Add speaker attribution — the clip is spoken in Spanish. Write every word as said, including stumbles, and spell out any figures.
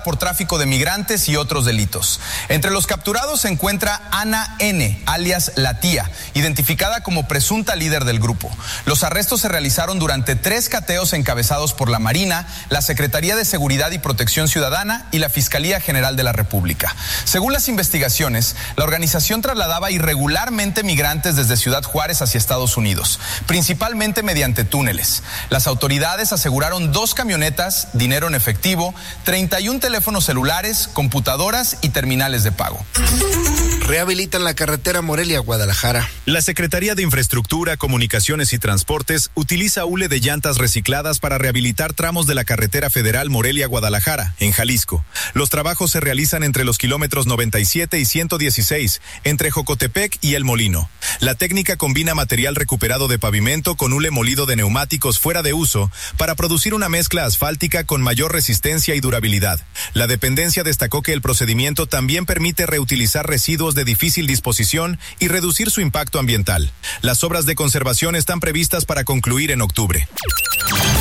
Speaker 1: por tráfico de migrantes y otros delitos. Entre los capturados se encuentra Ana N., alias La Tía, identificada como presunta líder del grupo. Los arrestos se realizaron durante tres cateos encabezados por la Marina, la Secretaría de Seguridad y Protección Ciudadana y la Fiscalía General de la República. Según las investigaciones, la organización trasladaba irregularmente migrantes desde Ciudad Juárez hacia Estados Unidos, principalmente mediante túneles. Las autoridades aseguraron dos camionetas, dinero en efectivo, treinta y un teléfonos celulares, computadoras y terminales de pago.
Speaker 2: Rehabilitan la carretera Morelia-Guadalajara.
Speaker 3: La Secretaría de Infraestructura, Comunicaciones y Transportes utiliza hule de llantas recicladas para rehabilitar tramos de la carretera federal Morelia-Guadalajara, en Jalisco. Los trabajos se realizan entre los kilómetros noventa y siete y ciento dieciséis, entre Jocotepec y El Molino. La técnica combina material recuperado de pavimento con hule molido de neumáticos fuera de uso para producir una mezcla asfáltica con mayor resistencia y durabilidad. La dependencia destacó que el procedimiento también permite reutilizar residuos de difícil disposición y reducir su impacto ambiental. Las obras de conservación están previstas para concluir en octubre.